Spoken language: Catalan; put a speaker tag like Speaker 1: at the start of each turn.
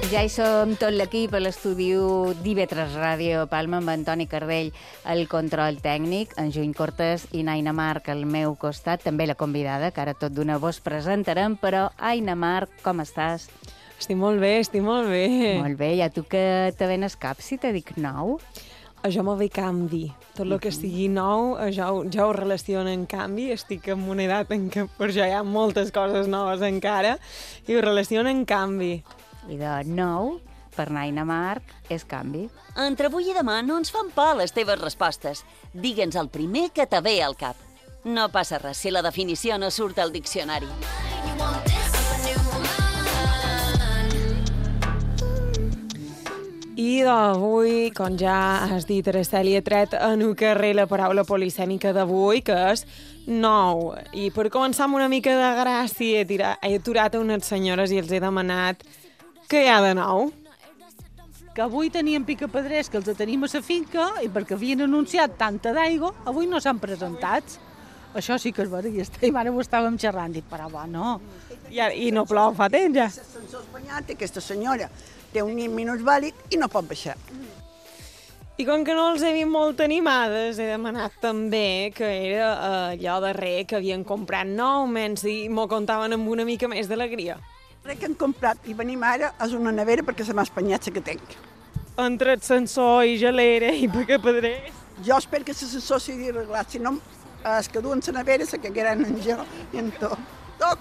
Speaker 1: Ja hi som tot l'equip a l'estudi d'IV3 Ràdio Palma amb Antoni Cardell, el control tècnic, en Juny Cortés i Naina Marc al meu costat, també la convidada, que ara tot d'una vos presentarem, però Aina Marc, com estàs?
Speaker 2: Estic molt bé, estic molt bé.
Speaker 1: Molt bé, ja tu que te venes cap si te dic nou?
Speaker 2: Jo me ve canvi. Tot el que estigui nou, ja ho relaciono en canvi. Estic en una edat en què per jo hi ha moltes coses noves encara i ho relaciono en canvi.
Speaker 1: I de nou, per Naina Marc, és canvi.
Speaker 3: Entre avui i demà no ens fan por les teves respostes. Digue'ns el primer que te ve al cap. No passa res si la definició no surt al diccionari.
Speaker 2: I d'avui, com ja has dit, Araceli, he tret en un carrer la paraula polisèmica d'avui, que és nou. I per començar amb una mica de gràcia, he aturat a unes senyores i els he demanat què hi ha de nou.
Speaker 4: Que avui teníem picapedrers, que els tenim a la finca, i perquè havien anunciat tanta d'aigua, avui no s'han presentats. Això sí que és vera, i ara ho estàvem xerrant, dic, però no.
Speaker 2: I no plou fa temps, ja.
Speaker 5: L'ascensor espanyat, aquesta senyora té un minusvàlid i no pot baixar.
Speaker 2: I com que no els he vist molt animades, he demanat també que era allò darrer que havien comprat nou, menys i m'ho contaven amb una mica més d'alegria.
Speaker 5: El que hem comprat i venim ara és una nevera perquè se m'ha espanyat la que tenc.
Speaker 2: Entre ascensor i gelera i picapedrers.
Speaker 5: Jo espero que l'ascensor sigui arreglat, si no els que duen la nevera se cagueran en jo i en tot.